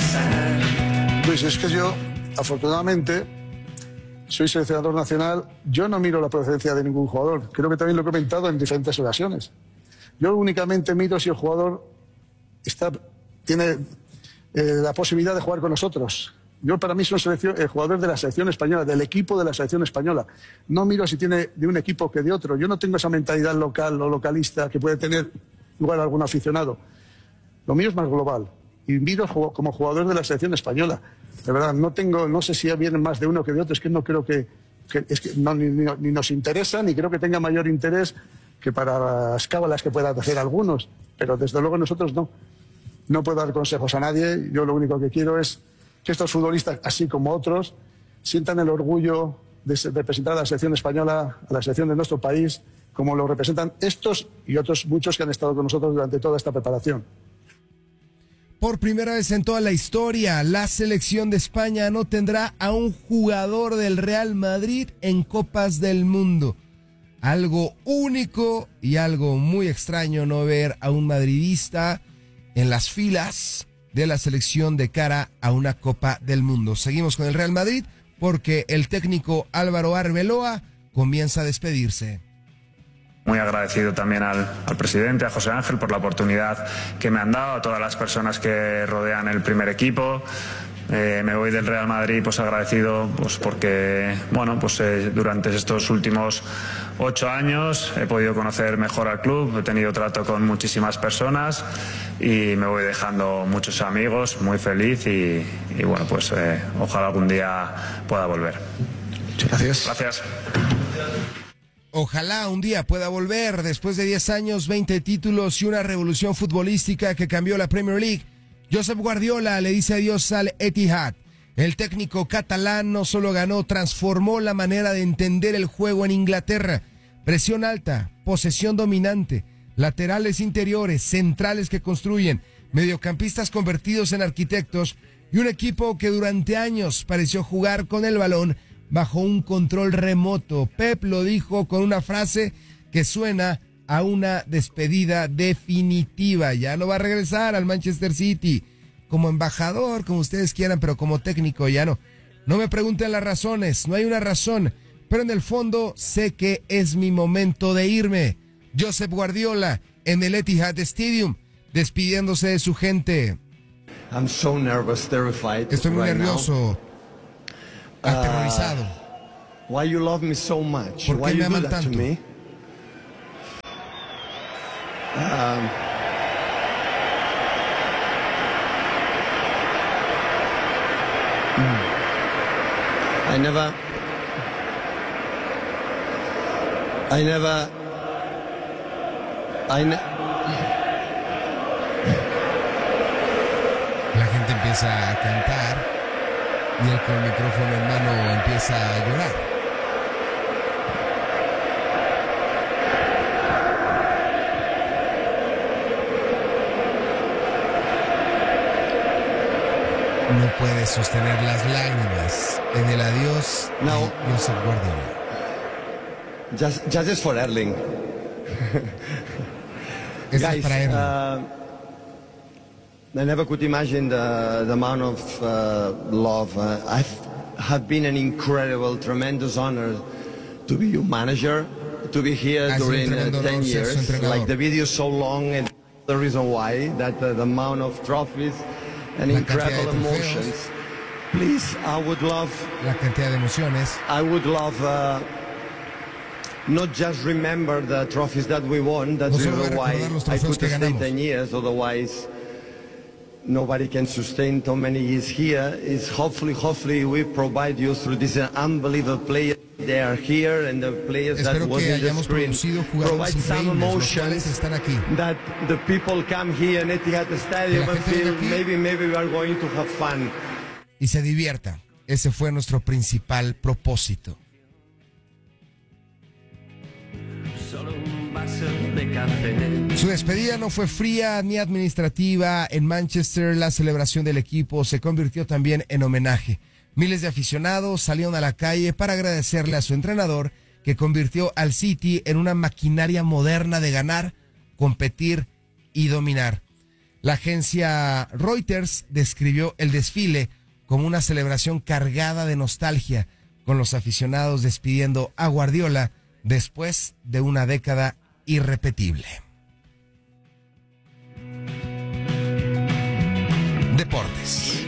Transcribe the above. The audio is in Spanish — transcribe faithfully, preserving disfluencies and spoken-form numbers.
Pues es que yo, afortunadamente, soy seleccionador nacional. Yo no miro la procedencia de ningún jugador. Creo que también lo he comentado en diferentes ocasiones. Yo únicamente miro si el jugador está, tiene eh, la posibilidad de jugar con nosotros. Yo, para mí, soy selección, el jugador de la selección española, del equipo de la selección española. No miro si tiene de un equipo que de otro. Yo no tengo esa mentalidad local o localista que puede tener igual algún aficionado. Lo mío es más global. Y miro como jugador de la selección española. De verdad, no tengo, no sé si vienen más de uno que de otro. Es que no creo que, que, es que no, ni, ni, ni nos interesa, ni creo que tenga mayor interés que para las cábalas que puedan hacer algunos. Pero desde luego nosotros no. No puedo dar consejos a nadie. Yo lo único que quiero es que estos futbolistas, así como otros, sientan el orgullo de representar a la selección española, a la selección de nuestro país, como lo representan estos y otros muchos que han estado con nosotros durante toda esta preparación. Por primera vez en toda la historia, la selección de España no tendrá a un jugador del Real Madrid en Copas del Mundo. Algo único y algo muy extraño no ver a un madridista en las filas de la selección de cara a una Copa del Mundo. Seguimos con el Real Madrid porque el técnico Álvaro Arbeloa comienza a despedirse. Muy agradecido también al, al presidente, a José Ángel, por la oportunidad que me han dado, a todas las personas que rodean el primer equipo. Eh, me voy del Real Madrid pues agradecido pues porque bueno pues eh, durante estos últimos ocho años he podido conocer mejor al club, he tenido trato con muchísimas personas y me voy dejando muchos amigos, muy feliz y, y bueno pues eh, ojalá algún día pueda volver. Gracias. Gracias. Ojalá un día pueda volver después de diez años, veinte títulos y una revolución futbolística que cambió la Premier League. Josep Guardiola le dice adiós al Etihad. El técnico catalán no solo ganó, transformó la manera de entender el juego en Inglaterra. Presión alta, posesión dominante, laterales interiores, centrales que construyen, mediocampistas convertidos en arquitectos y un equipo que durante años pareció jugar con el balón bajo un control remoto. Pep lo dijo con una frase que suena a una despedida definitiva. Ya no va a regresar al Manchester City como embajador, como ustedes quieran, pero como técnico ya no. No me pregunten las razones, no hay una razón, pero en el fondo sé que es mi momento de irme. Josep Guardiola en el Etihad Stadium, despidiéndose de su gente. I'm so nervous, terrified. Estoy muy right nervioso, now. aterrorizado. Uh, why you love me so much? ¿Por qué why me you aman do that tanto? to me? Um, I never, I never, I ne La gente empieza a cantar y él con el micrófono en mano empieza a llorar. No puede sostener las lágrimas en el adiós No. de Josep Guardiola. just, just is for Erling. Esto es Guys, para él. uh, I never could imagine the, the amount of uh, love. Uh, I have been an incredible, tremendous honor to be your manager, to be here Ha sido un during uh, tremendo ten honor ser su years. entrenador. Like the video is so long, and the reason why that uh, the amount of trophies and La cantidad de incredible trofeos. emotions. Please, I would love, La cantidad de emociones. I would love. Uh, Not just remember the trophies that we won, that's No the solo reason why recordar los I trofeos could que stay ganamos. ten years, otherwise nobody can sustain so many years here. Is hopefully, hopefully we provide you through this unbelievable players. They are here and the players that Espero was que in the hayamos screen producido jugadores provide some increíbles, los cuales emotions están aquí. that the people come here in Etihad Stadium Que la and gente feel venga aquí. maybe, maybe we are going to have fun. Y se divierta. Ese fue nuestro principal propósito. Su despedida no fue fría ni administrativa. En Manchester, la celebración del equipo se convirtió también en homenaje. Miles de aficionados salieron a la calle para agradecerle a su entrenador, que convirtió al City en una maquinaria moderna de ganar, competir y dominar. La agencia Reuters describió el desfile como una celebración cargada de nostalgia, con los aficionados despidiendo a Guardiola después de una década irrepetible. Deportes.